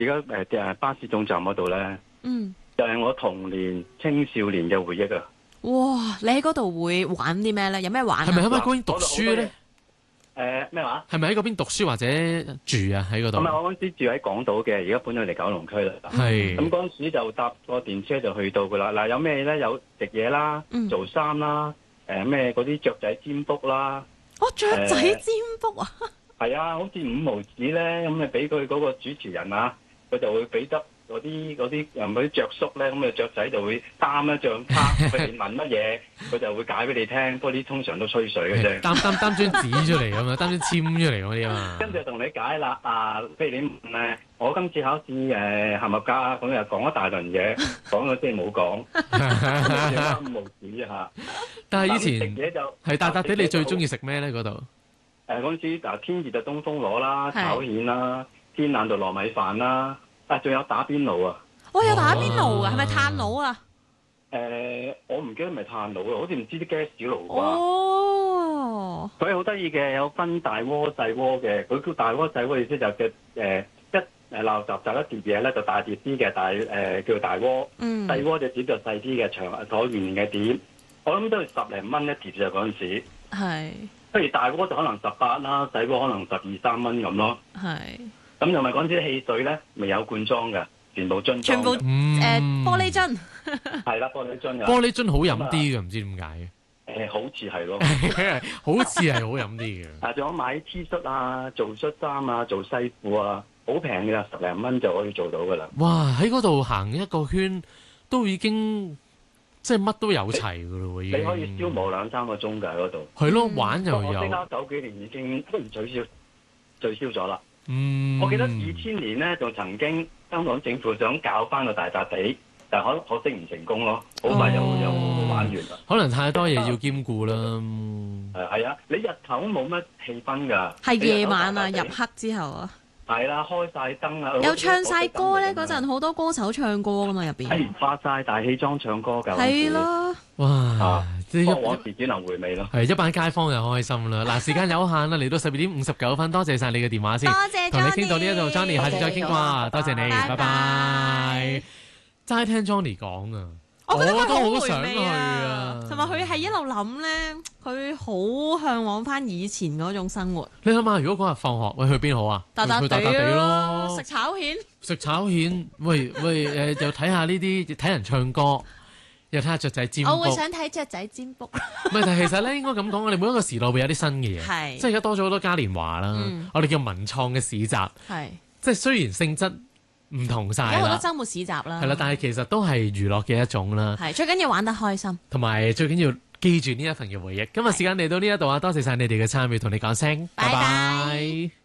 而家巴士總站嗰度咧，就係我童年青少年嘅回憶啊！ 哇！你喺嗰度會玩啲咩咧？有咩玩啊？ 係咪喺嗰邊讀書咧？ 咩話？ 係咪喺嗰邊讀書或者住啊？喺嗰度？ 唔係，我嗰陣時住喺港島嘅，而家搬咗嚟九龍區啦。 係。 咁嗰陣時就搭個電車就去到噶啦。嗱，有咩咧？有食嘢啦，做衫啦，咩嗰啲雀仔占卜啦。 雀仔占卜啊！ 係啊，好似5毫紙咧，咁你俾佢嗰個主持人啊，佢就會俾得嗰啲雀叔咧，咁雀仔就會擔一張卡，佢哋問乜嘢，佢就會解俾你聽。不過啲通常都吹水嘅啫， 擔張紙出嚟咁嘛，擔張簽出嚟嗰啲啊嘛。 跟住同你解啦，譬如你問我今次考試合唔合格啊，咁又講一大輪嘢，講咗即係冇講，剩翻5毫紙嚇。 但係以前食嘢就係大笪地，你最中意食咩咧？嗰度嗰陣時天熱就東風螺啦、炒蜆啦，天冷就糯米飯啦。仲有打邊爐啊！ 有打邊爐啊？係咪炭爐啊？ 我唔記得係咪炭爐啊，好似唔知啲 gas 爐啩。 哦， 佢好得意嘅，有分大鍋細鍋嘅。佢叫大鍋細鍋意思就嘅一鬧雜雜一碟嘢咧就大碟啲嘅，叫做大鍋。細鍋隻碟就細啲嘅，長橢圓嘅碟。我諗都係10零蚊一碟就嗰陣時。 係。 不如大鍋就可能18啦，細鍋可能12、3蚊咁咯。 係。 咁又咪嗰陣時汽水咧，未有罐裝嘅，全部樽裝。 全部玻璃樽。 係啦，玻璃樽嘅。 玻璃樽好飲啲嘅，唔知點解嘅。 好似係咯， 好似係好飲啲嘅。 仲有買 T 恤啊，做恤衫啊，做西褲啊，好平嘅，10零蚊就可以做到噶啦。 哇！喺嗰度行一個圈都已經即係乜都有齊噶咯喎，已經。 你可以消磨2-3個鐘㗎喺嗰度。 係咯，玩又有。 我即刻早幾年已經取消咗啦。我記得2000年咧，就曾經香港政府想搞翻個大笪地，但係可惜唔成功咯，好快又玩完啦。 可能太多嘢要兼顧啦。 係啊，你日頭冇乜氣氛㗎。 係夜晚啊，入黑之後啊。 係啦，開晒燈啊， 有唱晒歌咧，嗰陣好多歌手唱歌噶嘛入邊。 化晒大氣裝唱歌㗎。 係咯。 哇！往事只能回味咯。 係一班街坊又開心啦。嗱，時間有限啦，嚟到12點59分，多謝晒你嘅電話先。 多謝 Johnny。同你傾到呢一度 Johnny，下次再傾啩。多謝你，拜拜。齋聽 Johnny 講啊， 我覺得佢都好想去啊。 同埋佢係一路諗咧，佢好向往翻以前嗰種生活。 你諗下，如果嗰日放學，喂去邊好啊？ 去大笪地咯， 食炒蜆。 食炒蜆，喂，又睇下呢啲，睇人唱歌。又睇下雀仔占卜， 我會想睇雀仔占卜。 唔係，但係其實咧應該咁講，我哋每一個時代會有啲新嘅嘢，即係而家多咗好多嘉年華啦，我哋叫文創嘅市集，即係雖然性質唔同晒啦， 有好多週末市集啦， 係啦，但係其實都係娛樂嘅一種啦， 係最緊要玩得開心， 同埋最緊要記住呢一份嘅回憶。今日時間嚟到呢一度啊，多謝晒你哋嘅參與，同你講聲拜拜。